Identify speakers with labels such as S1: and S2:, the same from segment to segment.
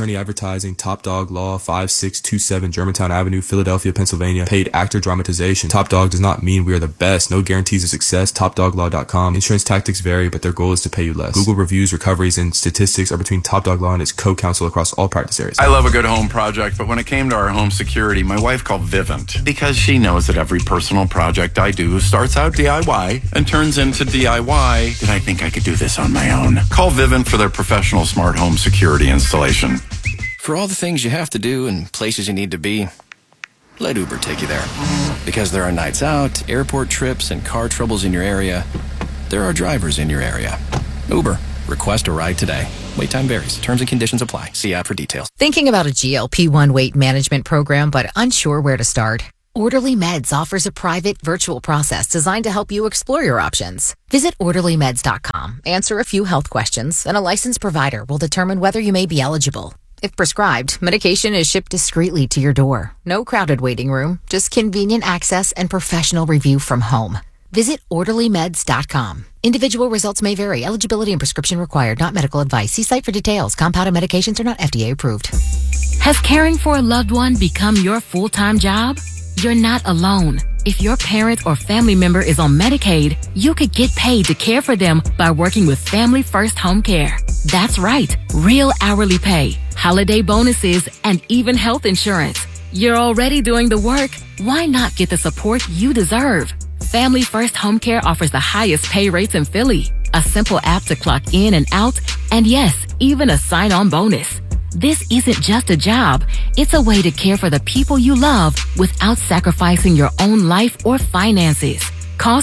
S1: attorney advertising, Top Dog Law, 5627 Germantown Avenue, Philadelphia, Pennsylvania. Paid actor dramatization. Top Dog does not mean we are the best. No guarantees of success. TopDogLaw.com. Insurance tactics vary, but their goal is to pay you less. Google reviews, recoveries, and statistics are between Top Dog Law and its co-counsel across all practice areas.
S2: I love a good home project, but when it came to our home security, my wife called Vivint because she knows that every personal project I do starts out DIY and turns into DIY. Did I think I could do this on my own? Call Vivint for their professional smart home security installation.
S3: For all the things you have to do and places you need to be, let Uber take you there. Because there are nights out, airport trips, and car troubles in your area, there are drivers in your area. Uber. Request a ride today. Wait time varies. Terms and conditions apply. See app for details.
S4: Thinking about a GLP-1 weight management program but unsure where to start? Orderly Meds offers a private virtual process designed to help you explore your options. Visit orderlymeds.com, answer a few health questions, and a licensed provider will determine whether you may be eligible. If prescribed, medication is shipped discreetly to your door. No crowded waiting room, just convenient access and professional review from home. Visit orderlymeds.com. Individual results may vary. Eligibility and prescription required. Not medical advice. See site for details. Compounded medications are not FDA approved.
S5: Has caring for a loved one become your full-time job? You're not alone. If your parent or family member is on Medicaid, you could get paid to care for them by working with Family First Home Care. That's right. Real hourly pay, holiday bonuses, and even health insurance. You're already doing the work. Why not get the support you deserve? Family First Home Care offers the highest pay rates in Philly, a simple app to clock in and out, and yes, even a sign-on bonus. This isn't just a job. It's a way to care for the people you love without sacrificing your own life or finances. Call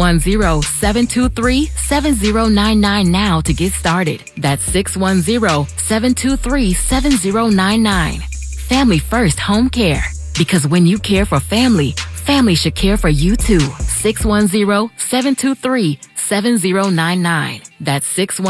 S5: 610-723-7099 now to get started. That's 610-723-7099. Family First Home Care. Because when you care for family, family should care for you too. 610-723-7099. That's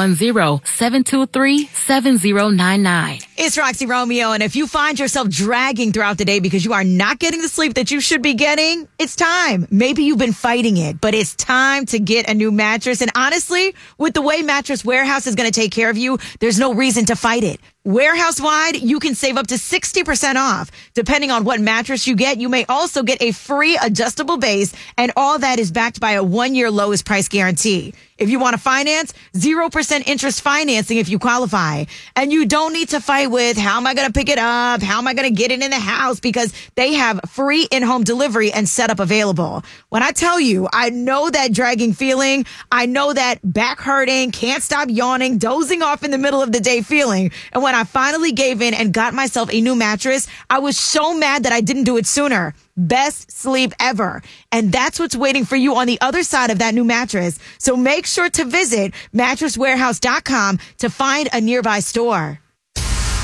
S5: 610-723-7099.
S6: It's Roxy Romeo, and if you find yourself dragging throughout the day because you are not getting the sleep that you should be getting, it's time. Maybe you've been fighting it, but it's time to get a new mattress. And honestly, with the way Mattress Warehouse is going to take care of you, there's no reason to fight it. Warehouse-wide, you can save up to 60% off. Depending on what mattress you get, you may also get a free adjustable base, and all that is backed by a 1-year lowest price guarantee. If you want to finance, 0% interest financing if you qualify. And you don't need to fight with, how am I going to pick it up? How am I going to get it in the house? Because they have free in-home delivery and setup available. When I tell you, I know that dragging feeling. I know that back hurting, can't stop yawning, dozing off in the middle of the day feeling. And when I finally gave in and got myself a new mattress, I was so mad that I didn't do it sooner. Best sleep ever. And that's what's waiting for you on the other side of that new mattress. So make sure to visit mattresswarehouse.com to find a nearby store.